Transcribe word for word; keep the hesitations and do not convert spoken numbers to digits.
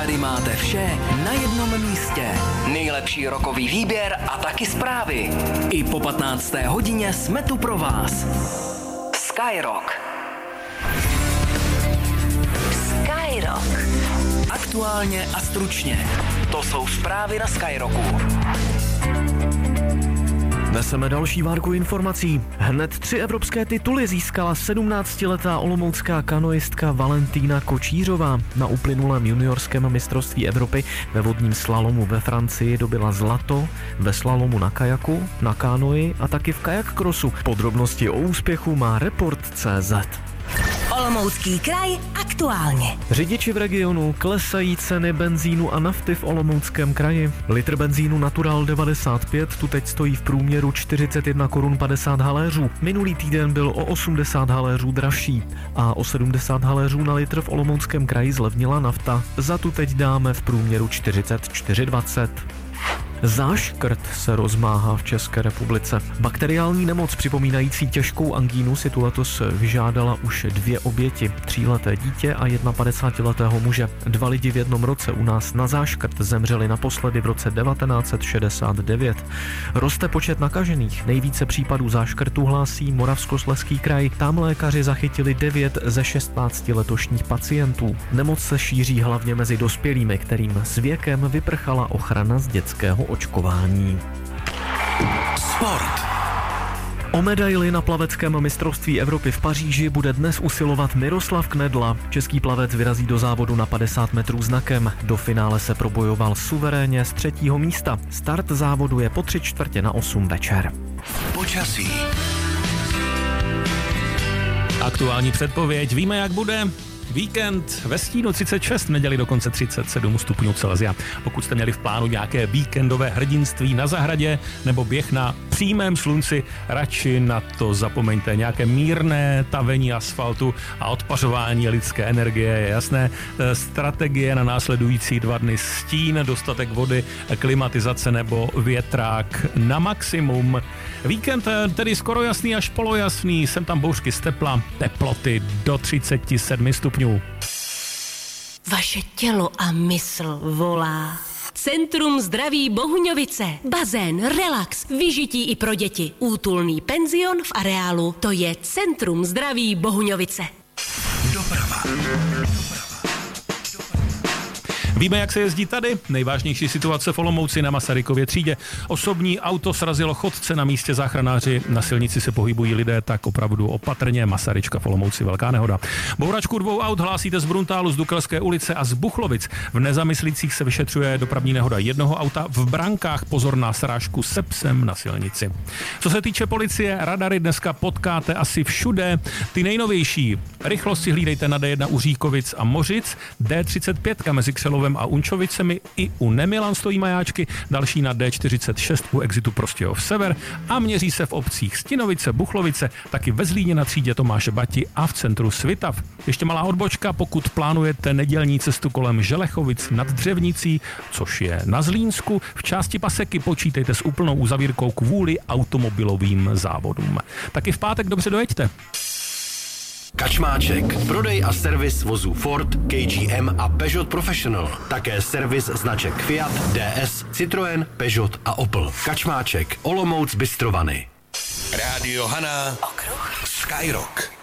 Tady máte vše na jednom místě. Nejlepší rockový výběr a taky zprávy. I po patnácté hodině jsme tu pro vás. Skyrock. Skyrock. Aktuálně a stručně. To jsou zprávy na Skyrocku. Neseme další várku informací. Hned tři evropské tituly získala sedmnáctiletá olomoucká kanoistka Valentína Kočířová. Na uplynulém juniorském mistrovství Evropy ve vodním slalomu ve Francii dobyla zlato, ve slalomu na kajaku, na kánoi a taky v kajak crossu. Podrobnosti o úspěchu má Report tečka cé zet. Olomoucký kraj aktuálně. Řidiči v regionu: klesají ceny benzínu a nafty v Olomouckém kraji. Litr benzínu Natural devadesát pět tu teď stojí v průměru čtyřicet jedna korun padesát haléřů. Minulý týden byl o osmdesát haléřů dražší a o sedmdesát haléřů na litr v Olomouckém kraji zlevnila nafta. Za tu teď dáme v průměru čtyřicet čtyři dvacet. Záškrt se rozmáhá v České republice. Bakteriální nemoc připomínající těžkou angínu si tu letos vyžádala už dvě oběti. Tříleté dítě a padesátiletého muže. Dva lidi v jednom roce u nás na záškrt zemřeli naposledy v roce devatenáct set šedesát devět. Roste počet nakažených. Nejvíce případů záškrtu hlásí Moravskoslezský kraj. Tam lékaři zachytili devět ze šestnácti letošních pacientů. Nemoc se šíří hlavně mezi dospělými, kterým s věkem vyprchala ochrana z dětského očkování. Sport. O medaili na plaveckém mistrovství Evropy v Paříži bude dnes usilovat Miroslav Knedla. Český plavec vyrazí do závodu na padesát metrů znakem. Do finále se probojoval suverénně z třetího místa. Start závodu je po tři čtvrtě na osm večer. Počasí. Aktuální předpověď. Víme, jak bude. Víkend ve stínu třicet šest, neděli dokonce třicet sedm stupňů Celsia. Pokud jste měli v plánu nějaké víkendové hrdinství na zahradě nebo běh na přímém slunci, radši na to zapomeňte. Nějaké mírné tavení asfaltu a odpařování lidské energie je jasné. Strategie na následující dva dny: stín, dostatek vody, klimatizace nebo větrák na maximum. Víkend tedy skoro jasný až polojasný, sem tam bouřky z tepla, teploty do třicet sedm stupňů. Vaše tělo a mysl volá. Centrum zdraví Bohuňovice. Bazén, relax, vyžití i pro děti. Útulný penzion v areálu. To je Centrum zdraví Bohuňovice. Doprava. Víme, jak se jezdí tady? Nejvážnější situace v Olomouci na Masarykově třídě. Osobní auto srazilo chodce, na místě záchranáři, na silnici se pohybují lidé, tak opravdu opatrně. Masaryčka v Olomouci, velká nehoda. Bouračku dvou aut hlásíte z Bruntálu, z Dukelské ulice a z Buchlovic. V Nezamyslících se vyšetřuje dopravní nehoda jednoho auta. V Brankách pozor na srážku se psem na silnici. Co se týče policie, radary dneska potkáte asi všude. Ty nejnovější: rychlost si hlídejte na D jedna u Říkovic a Mořic, D třicet pět mezi Křelovem a Unčovicemi, i u Nemilan stojí majáčky, další na D čtyřicet šest u exitu Prostějov sever a měří se v obcích Stinovice, Buchlovice, taky ve Zlíně na třídě Tomáše Bati a v centru Svitav. Ještě malá odbočka, pokud plánujete nedělní cestu kolem Želechovic nad Dřevnicí, což je na Zlínsku, v části Paseky počítejte s úplnou uzavírkou kvůli automobilovým závodům. Taky v pátek dobře dojeďte. Kačmáček. Prodej a servis vozů Ford, K G M a Peugeot Professional. Také servis značek Fiat, D S, Citroën, Peugeot a Opel. Kačmáček. Olomouc Bystrovany. Rádio Hana. Okruh. Skyrock.